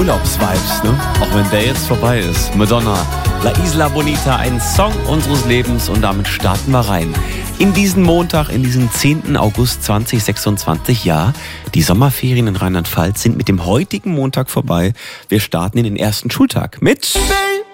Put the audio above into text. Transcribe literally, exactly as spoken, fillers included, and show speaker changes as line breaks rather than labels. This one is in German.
Urlaubsvibes, ne? Auch wenn der jetzt vorbei ist. Madonna, La Isla Bonita, ein Song unseres Lebens und damit starten wir rein. In diesen Montag, in diesen zehnten August zweitausendsechsundzwanzig, ja, die Sommerferien in Rheinland-Pfalz sind mit dem heutigen Montag vorbei. Wir starten in den ersten Schultag mit